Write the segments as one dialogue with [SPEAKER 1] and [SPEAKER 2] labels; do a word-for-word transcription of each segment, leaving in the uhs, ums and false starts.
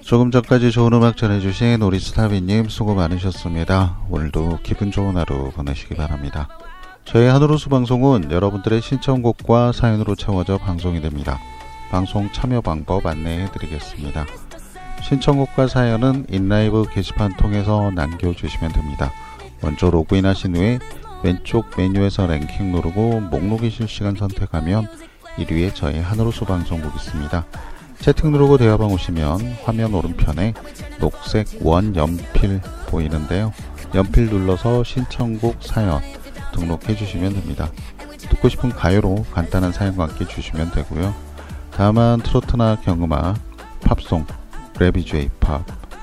[SPEAKER 1] 조금 전까지 좋은 음악 전해주신 오리스타비님 수고 많으셨습니다. 오늘도 기분 좋은 하루 보내시기 바랍니다. 저희 하늘호수 방송은 여러분들의 신청곡과 사연으로 채워져 방송이 됩니다. 방송 참여 방법 안내해 드리겠습니다. 신청곡과 사연은 인라이브 게시판 통해서 남겨주시면 됩니다. 먼저 로그인 하신 후에 왼쪽 메뉴에서 랭킹 누르고 목록이 실시간 선택하면 일 위에 저희 하늘호수 방송국 있습니다. 채팅 누르고 대화방 오시면 화면 오른편에 녹색 원 연필 보이는데요. 연필 눌러서 신청곡 사연 등록해 주시면 됩니다. 듣고 싶은 가요로 간단한 사연과 함께 주시면 되고요. 다음은 트로트나 경음악, 팝송, 랩 위주의 힙합,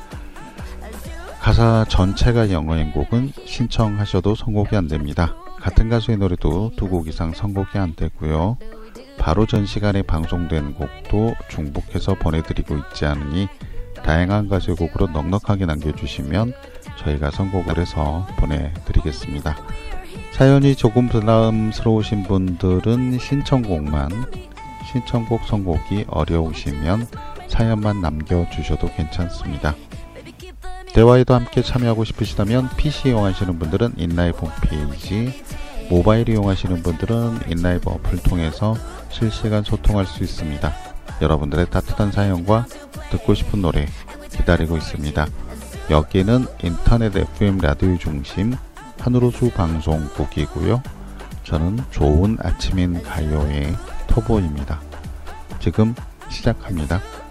[SPEAKER 1] 가사 전체가 영어인 곡은 신청하셔도 선곡이 안됩니다. 같은 가수의 노래도 두 곡 이상 선곡이 안되고요. 바로 전 시간에 방송된 곡도 중복해서 보내드리고 있지 않으니 다양한 가수의 곡으로 넉넉하게 남겨주시면 저희가 선곡을 해서 보내드리겠습니다. 사연이 조금 부담스러우신 분들은 신청곡만, 신청곡 선곡이 어려우시면 사연만 남겨주셔도 괜찮습니다. 대화에도 함께 참여하고 싶으시다면 피씨 이용하시는 분들은 인라이브 홈페이지, 모바일 이용하시는 분들은 인라이브 어플 통해서 실시간 소통할 수 있습니다. 여러분들의 따뜻한 사연과 듣고 싶은 노래 기다리고 있습니다. 여기는 인터넷 에프엠 라디오 중심 하늘호수 방송국이고요. 저는 좋은 아침인 가요의 터보입니다. 지금 시작합니다.